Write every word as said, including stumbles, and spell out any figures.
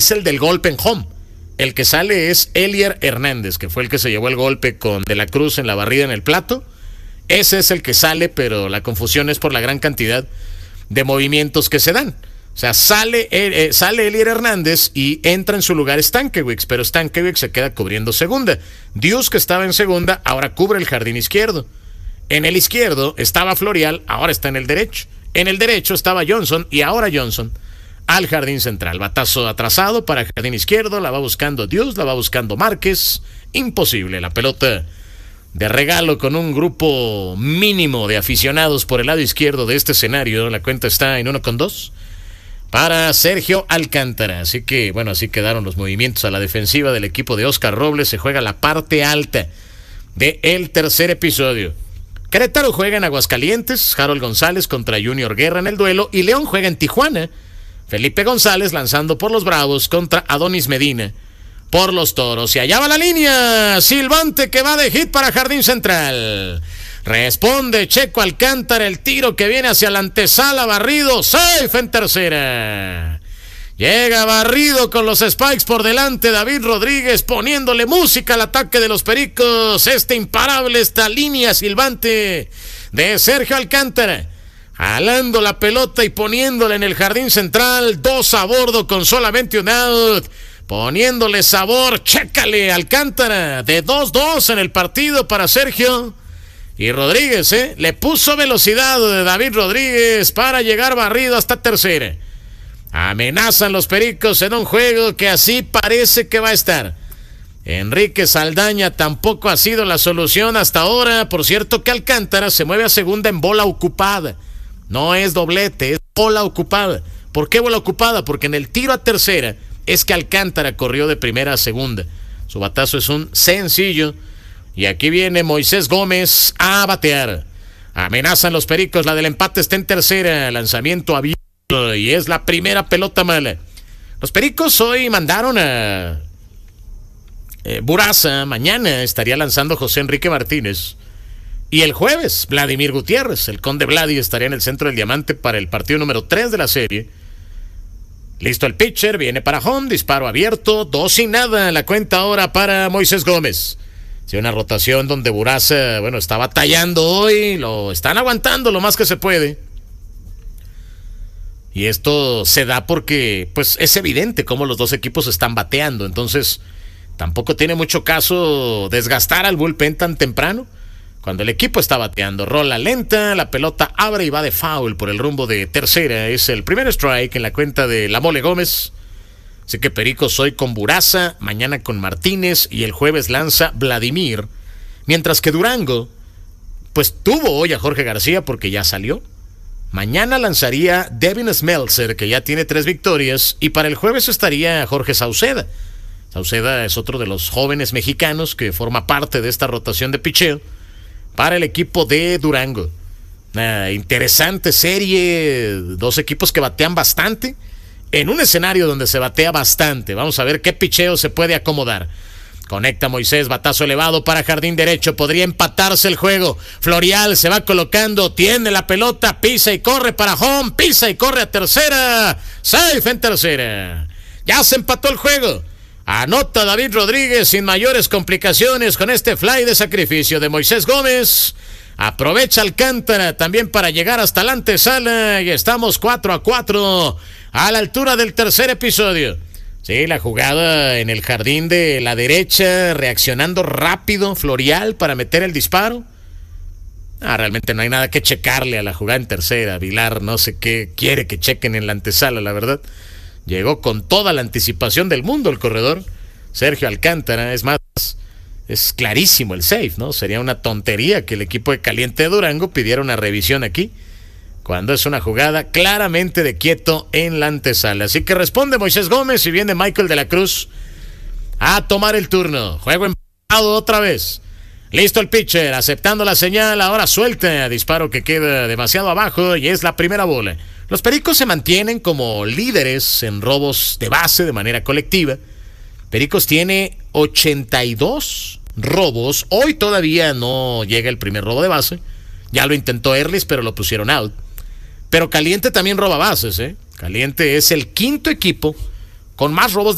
es el del golpe en home. El que sale es Elier Hernández, que fue el que se llevó el golpe con De la Cruz en la barrida en el plato. Ese es el que sale, pero la confusión es por la gran cantidad de movimientos que se dan. O sea, sale, eh, sale Elier Hernández y entra en su lugar Stankiewicz, pero Stankiewicz se queda cubriendo segunda. Dios, que estaba en segunda, ahora cubre el jardín izquierdo. En el izquierdo estaba Florial, ahora está en el derecho. En el derecho estaba Johnson y ahora Johnson al jardín central. Batazo atrasado para el jardín izquierdo, la va buscando Dios, la va buscando Márquez. Imposible, la pelota de regalo con un grupo mínimo de aficionados por el lado izquierdo de este escenario. La cuenta está en uno con dos para Sergio Alcántara. Así que, bueno, así quedaron los movimientos a la defensiva del equipo de Oscar Robles. Se juega la parte alta del tercer episodio. Querétaro juega en Aguascalientes, Harold González contra Junior Guerra en el duelo, y León juega en Tijuana, Felipe González lanzando por los Bravos contra Adonis Medina por los Toros. Y allá va la línea, silbante que va de hit para jardín central. Responde Checo Alcántara, el tiro que viene hacia la antesala, barrido, safe en tercera. Llega barrido con los Spikes por delante David Rodríguez, poniéndole música al ataque de los Pericos. Este imparable, esta línea silbante de Sergio Alcántara, jalando la pelota y poniéndola en el jardín central. Dos a bordo con solamente un out, poniéndole sabor. Chécale, Alcántara, de dos dos en el partido para Sergio. Y Rodríguez, ¿eh? Le puso velocidad de David Rodríguez para llegar barrido hasta tercera. Amenazan los Pericos en un juego que así parece que va a estar. Enrique Saldaña tampoco ha sido la solución hasta ahora. Por cierto que Alcántara se mueve a segunda en bola ocupada. No es doblete, es bola ocupada. ¿Por qué bola ocupada? Porque en el tiro a tercera es que Alcántara corrió de primera a segunda. Su batazo es un sencillo. Y aquí viene Moisés Gómez a batear. Amenazan los Pericos, la del empate está en tercera. Lanzamiento abierto y es la primera pelota mala. Los Pericos hoy mandaron a eh, Buraza. Mañana estaría lanzando José Enrique Martínez. Y el jueves, Vladimir Gutiérrez, el Conde Vladi, estaría en el centro del diamante para el partido número tres de la serie. Listo el pitcher, viene para home, disparo abierto, dos y nada. La cuenta ahora para Moisés Gómez. Sí, una rotación donde Buraza, bueno, está batallando hoy, lo están aguantando lo más que se puede. Y esto se da porque, pues, es evidente cómo los dos equipos están bateando. Entonces, tampoco tiene mucho caso desgastar al bullpen tan temprano. Cuando el equipo está bateando, rola lenta, la pelota abre y va de foul por el rumbo de tercera. Es el primer strike en la cuenta de La Mole Gómez. Así que Pericos hoy con Buraza, mañana con Martínez y el jueves lanza Vladimir. Mientras que Durango, pues tuvo hoy a Jorge García porque ya salió. Mañana lanzaría Devin Smeltzer, que ya tiene tres victorias, y para el jueves estaría Jorge Sauceda. Sauceda es otro de los jóvenes mexicanos que forma parte de esta rotación de picheo para el equipo de Durango. Una interesante serie, dos equipos que batean bastante, en un escenario donde se batea bastante. Vamos a ver qué picheo se puede acomodar. Conecta Moisés, batazo elevado para jardín derecho, podría empatarse el juego. Florial se va colocando, tiene la pelota, pisa y corre para home, pisa y corre a tercera, safe en tercera. Ya se empató el juego. Anota David Rodríguez sin mayores complicaciones con este fly de sacrificio de Moisés Gómez. Aprovecha Alcántara también para llegar hasta la antesala y estamos cuatro a cuatro a la altura del tercer episodio. Sí, la jugada en el jardín de la derecha, reaccionando rápido Florial para meter el disparo. Ah, realmente no hay nada que checarle a la jugada en tercera. Vilar no sé qué quiere que chequen en la antesala, la verdad. Llegó con toda la anticipación del mundo el corredor Sergio Alcántara. Es más, es clarísimo el safe, ¿no? Sería una tontería que el equipo de Caliente de Durango pidiera una revisión aquí, cuando es una jugada claramente de quieto en la antesala. Así que responde Moisés Gómez y viene Michael de la Cruz a tomar el turno. Juego empatado otra vez. Listo el pitcher, aceptando la señal, ahora suelta, disparo que queda demasiado abajo y es la primera bola. Los Pericos se mantienen como líderes en robos de base de manera colectiva. Pericos tiene ochenta y dos robos, hoy todavía no llega el primer robo de base, ya lo intentó Erlis pero lo pusieron out. Pero Caliente también roba bases, ¿eh? Caliente es el quinto equipo con más robos